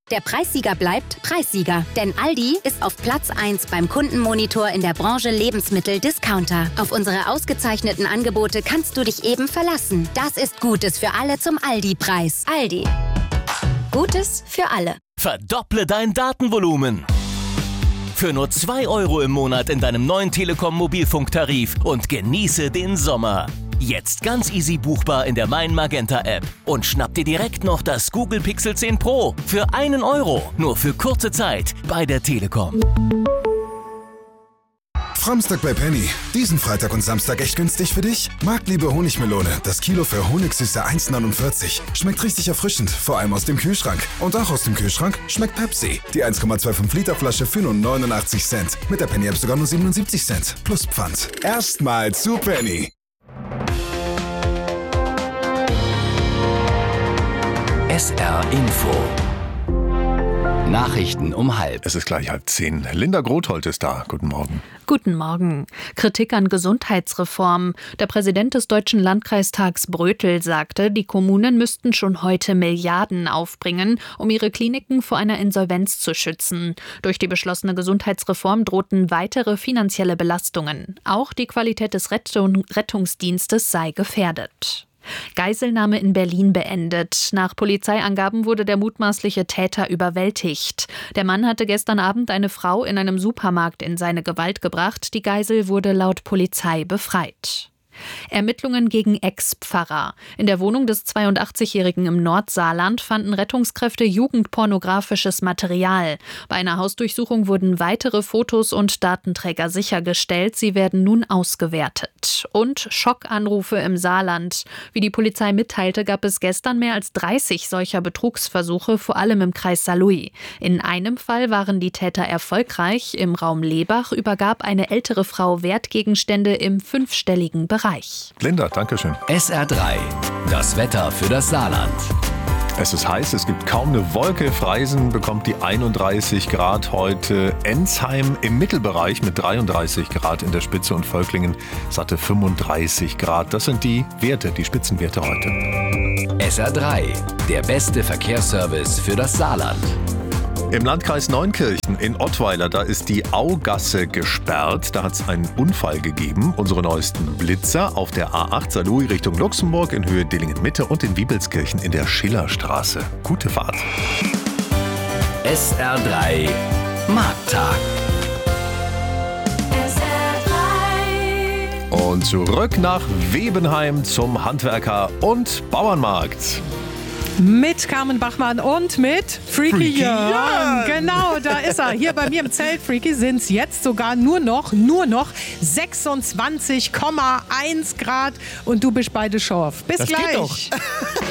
Der Preissieger bleibt Preissieger. Denn Aldi ist auf Platz 1 beim Kundenmonitor in der Branche Lebensmittel-Discounter. Auf unsere ausgezeichneten Angebote kannst du dich eben verlassen. Das ist Gutes für alle zum Aldi-Preis. Aldi. Gutes für alle. Verdopple dein Datenvolumen. Für nur 2 € im Monat in deinem neuen Telekom-Mobilfunktarif und genieße den Sommer. Jetzt ganz easy buchbar in der Mein Magenta App. Und schnapp dir direkt noch das Google Pixel 10 Pro für 1 €. Nur für kurze Zeit bei der Telekom. Framstag bei Penny. Diesen Freitag und Samstag echt günstig für dich? Marktliebe Honigmelone. Das Kilo für Honigsüße 1,49. Schmeckt richtig erfrischend, vor allem aus dem Kühlschrank. Und auch aus dem Kühlschrank schmeckt Pepsi. Die 1,25 Liter Flasche für nur 89 Cent. Mit der Penny App sogar nur 77 Cent. Plus Pfand. Erstmal zu Penny. SR Info. Nachrichten um 9:30. Es ist gleich 9:30. Linda Grothold ist da. Guten Morgen. Guten Morgen. Kritik an Gesundheitsreform. Der Präsident des Deutschen Landkreistags Brötel sagte, die Kommunen müssten schon heute Milliarden aufbringen, um ihre Kliniken vor einer Insolvenz zu schützen. Durch die beschlossene Gesundheitsreform drohten weitere finanzielle Belastungen. Auch die Qualität des Rettungsdienstes sei gefährdet. Geiselnahme in Berlin beendet. Nach Polizeiangaben wurde der mutmaßliche Täter überwältigt. Der Mann hatte gestern Abend eine Frau in einem Supermarkt in seine Gewalt gebracht. Die Geisel wurde laut Polizei befreit. Ermittlungen gegen Ex-Pfarrer. In der Wohnung des 82-Jährigen im Nordsaarland fanden Rettungskräfte jugendpornografisches Material. Bei einer Hausdurchsuchung wurden weitere Fotos und Datenträger sichergestellt. Sie werden nun ausgewertet. Und Schockanrufe im Saarland. Wie die Polizei mitteilte, gab es gestern mehr als 30 solcher Betrugsversuche, vor allem im Kreis Saarlouis. In einem Fall waren die Täter erfolgreich. Im Raum Lebach übergab eine ältere Frau Wertgegenstände im 5-stelligen Bereich. Linda, danke schön. SR3. Das Wetter für das Saarland. Es ist heiß, es gibt kaum eine Wolke. Freisen bekommt die 31 Grad heute. Ensheim im Mittelbereich mit 33 Grad in der Spitze und Völklingen satte 35 Grad. Das sind die Werte, die Spitzenwerte heute. SR3. Der beste Verkehrsservice für das Saarland. Im Landkreis Neunkirchen in Ottweiler, da ist die Augasse gesperrt. Da hat es einen Unfall gegeben. Unsere neuesten Blitzer auf der A8 Saarlouis Richtung Luxemburg in Höhe Dillingen-Mitte und in Wiebelskirchen in der Schillerstraße. Gute Fahrt. SR3 Markttag. Und zurück nach Webenheim zum Handwerker- und Bauernmarkt. Mit Carmen Bachmann und mit Freaky Jörn. Genau, da ist er. Hier bei mir im Zelt, Freaky, sind es jetzt sogar nur noch 26,1 Grad und du bist beide scharf. Bis das gleich. Geht doch.